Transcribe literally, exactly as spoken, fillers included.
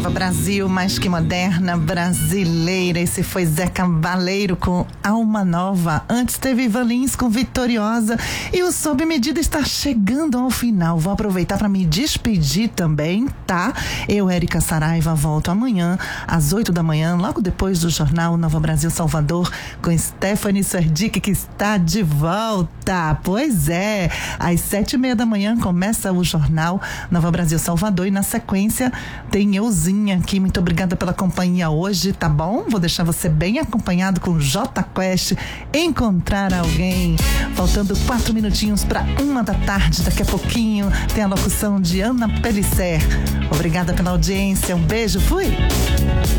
Nova Brasil, mais que moderna, brasileira. Esse foi Zé Cabaleiro com Alma Nova. Antes teve Ivan Lins com Vitoriosa. E o Sob Medida está chegando ao final. Vou aproveitar para me despedir também, tá? Eu, Érica Saraiva, volto amanhã às oito da manhã, logo depois do Jornal Nova Brasil Salvador, com Stephanie Serdic, que está de volta. Pois é, às sete e meia da manhã começa o Jornal Nova Brasil Salvador e na sequência tem euzinha aqui. Muito obrigada pela companhia hoje, tá bom? Vou deixar você bem acompanhado com J Quest, Encontrar Alguém. Faltando quatro minutinhos para uma da tarde, daqui a pouquinho tem a locução de Ana Pellicer. Obrigada pela audiência, um beijo, fui!